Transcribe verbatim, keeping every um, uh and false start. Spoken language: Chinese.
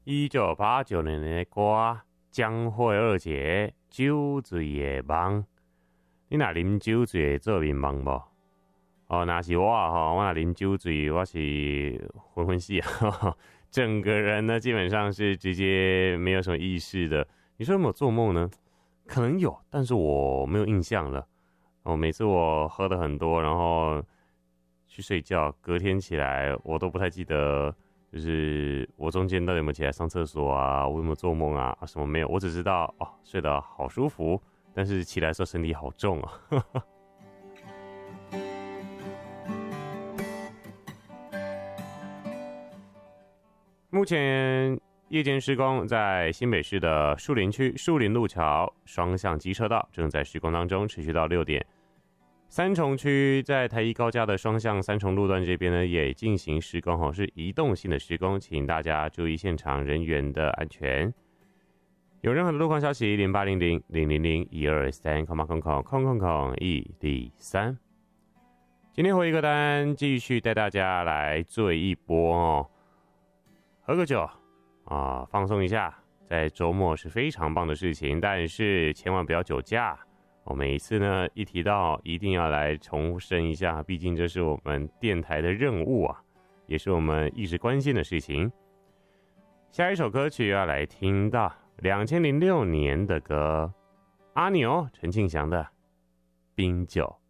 一九八九年的歌，江蕙二姐酒醉的梦。你若啉酒醉会做面梦无？哦，若是我吼，我若啉酒醉，我是昏昏死啊，整个人呢基本上是直接没有什么意识的。你说有没有做梦呢？可能有，但是我没有印象了。哦，每次我喝的很多，然后去睡觉，隔天起来我都不太记得。就是我中间到底有没有起来上厕所啊？我有没有做梦啊？什么没有？我只知道哦，睡得好舒服，但是起来的时候身体好重啊。目前夜间施工在新北市的树林区树林路桥双向机车道正在施工当中，持续到六点。三重区在台一高架的双向三重路段这边呢，也进行施工，是移动性的施工，请大家注意现场人员的安全。有任何的路况消息，零八零零零零零一二三空八空空空空空一零三。今天回一个单，继续带大家来醉一波哦，喝个酒啊，放松一下，在周末是非常棒的事情，但是千万不要酒驾。我每一次呢，一提到一定要来重申一下，毕竟这是我们电台的任务啊，也是我们一直关心的事情。下一首歌曲要来听到二零零六年的歌，阿牛陈庆祥的《冰酒》。